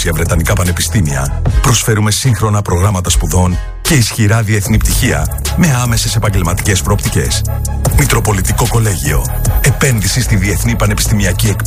δημόσια βρετανικά πανεπιστήμια προσφέρουμε σύγχρονα προγράμματα σπουδών και ισχυρά διεθνή πτυχία με άμεσες επαγγελματικές προοπτικές. Μητροπολιτικό Κολέγιο. Επένδυση στη διεθνή πανεπιστημιακή εκπαίδευση.